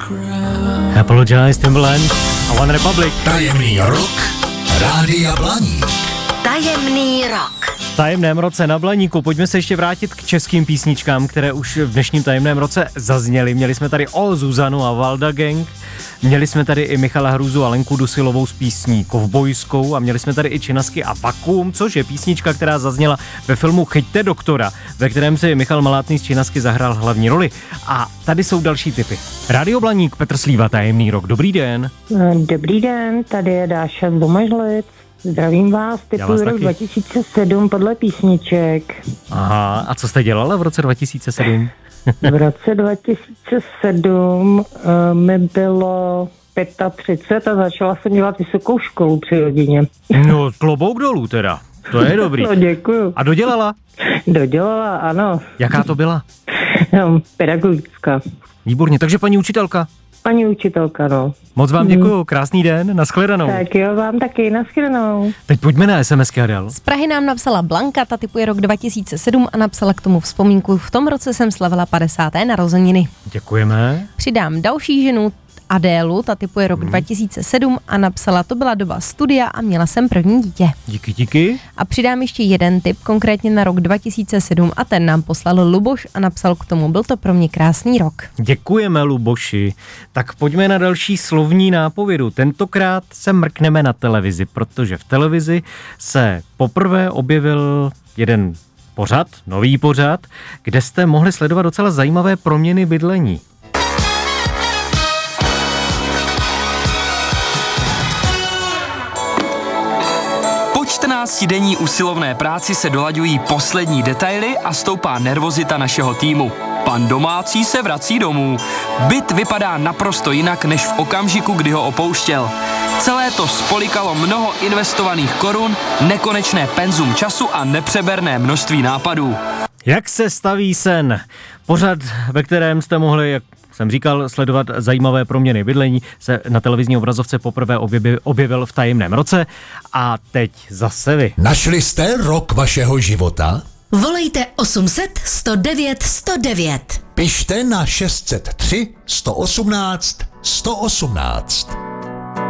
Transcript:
Apologize, Timbaland a One Republic. Tajemný rok Rádia Blaník. Tajemný rok. V tajemném roce na Blaníku pojďme se ještě vrátit k českým písničkám, které už v dnešním tajemném roce zazněly. Měli jsme tady Zuzanu a Valda Gang, měli jsme tady i Michala Hruzu a Lenku Dusilovou s písní Kovbojskou a měli jsme tady i Činasky a Vakuum, což je písnička, která zazněla ve filmu Chyťte doktora, ve kterém si Michal Malátný z Činasky zahrál hlavní roli. A tady jsou další tipy. Rádio Blaník, Petr Slíva, tajemný rok. Dobrý den. Dobrý den, tady je Dáša z Domažlic. Zdravím vás, typuji rok 2007 podle písniček. Aha, a co jste dělala v roce 2007? V roce 2007 mi bylo 35 a začala jsem dělat vysokou školu při rodině. No, klobouk dolů teda, to je dobrý. No, děkuju. A dodělala? Dodělala, ano. Jaká to byla? Pedagogická. Výborně, takže paní učitelka. Paní učitelka, no. Moc vám děkuju, krásný den, nashledanou. Tak jo, vám taky, nashledanou. Teď pojďme na SMSky, Adel. Z Prahy nám napsala Blanka, ta tipuje rok 2007 a napsala k tomu vzpomínku. V tom roce jsem slavila 50. narozeniny. Děkujeme. Přidám další ženu, Adélu, ta tipuje rok 2007 a napsala, to byla doba studia a měla jsem první dítě. Díky. A přidám ještě jeden tip, konkrétně na rok 2007 a ten nám poslal Luboš a napsal k tomu, byl to pro mě krásný rok. Děkujeme, Luboši. Tak pojďme na další slovní nápovědu. Tentokrát se mrkneme na televizi, protože v televizi se poprvé objevil jeden pořad, nový pořad, kde jste mohli sledovat docela zajímavé proměny bydlení. Po 14denní usilovné práci se dolaďují poslední detaily a stoupá nervozita našeho týmu. Pan domácí se vrací domů. Byt vypadá naprosto jinak než v okamžiku, kdy ho opouštěl. Celé to spolikalo mnoho investovaných korun, nekonečné penzum času a nepřeberné množství nápadů. Jak se staví sen? Pořad, ve kterém jste mohli, jak jsem říkal, sledovat zajímavé proměny bydlení, se na televizní obrazovce poprvé objevil v tajemném roce. A teď zase vy. Našli jste rok vašeho života? Volejte 800 109 109. Pište na 603 118 118.